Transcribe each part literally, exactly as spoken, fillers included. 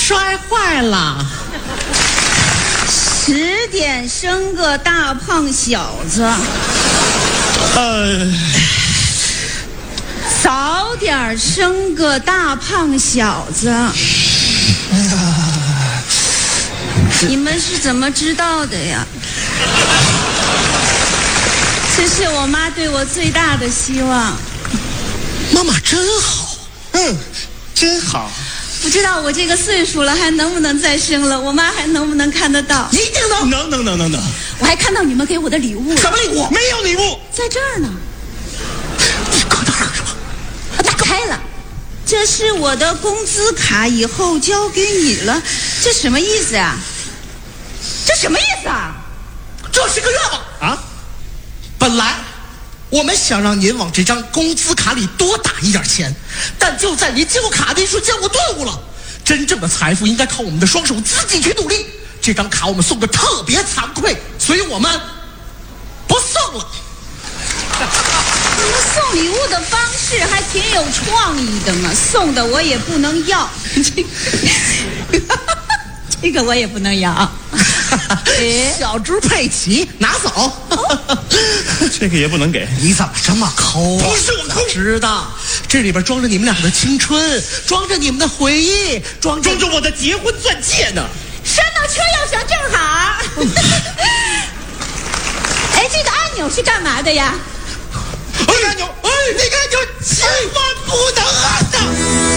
摔坏了。 十点生个大胖小子， 呃， 早点生个大胖小子。 哎呀， 你们是怎么知道的呀？这是我妈对我最大的希望。 妈妈真好，嗯，真好。 不知道我这个岁数了还能不能再生了，我妈还能不能看得到？ 一定能，能能能能能。 我还看到你们给我的礼物了。 什么礼物？没有礼物， 在这儿呢。 你搁哪儿是吧？ 打开了，这是我的工资卡，以后交给你了。这什么意思啊？这什么意思啊？ 这是个愿望啊！本来我们想让您往这张工资卡里多打一点钱，但就在您进入卡的一瞬间，我顿悟了。真正的财富应该靠我们的双手自己去努力。这张卡我们送的特别惭愧，所以我们不送了。 你们送礼物的方式还挺有创意的嘛，送的我也不能要。这个我也不能要。 小猪佩奇拿走。 哦、这个也不能给。 你怎么这么抠啊？ 不是我抠， 知道这里边装着你们俩的青春，装着你们的回忆，装着装着我的结婚钻戒呢。 拴到车钥匙正好。哎，这个按钮是干嘛的呀？ 那个按钮，哎，那个按钮千万不能按的。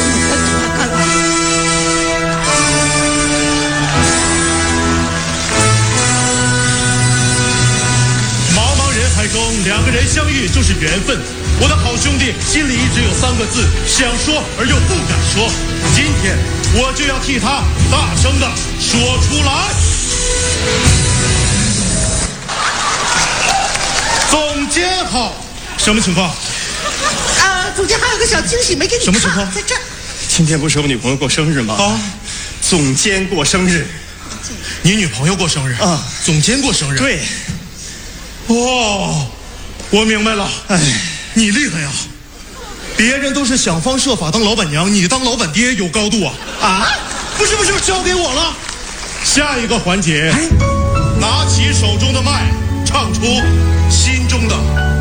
茫茫人海中，两个人相遇就是缘分。我的好兄弟心里一直有三个字，想说而又不敢说。今天我就要替他大声的说出来。总监好，什么情况？ 啊，总监还有个小惊喜没给你看。 什么情况？ 在这儿。 今天不是我女朋友过生日吗？啊，总监过生日。你女朋友过生日啊？总监过生日。对。哦，我明白了。哎，你厉害呀！别人都是想方设法当老板娘，你当老板爹有高度啊！啊，不是不是，交给我了。下一个环节，拿起手中的麦，唱出心中的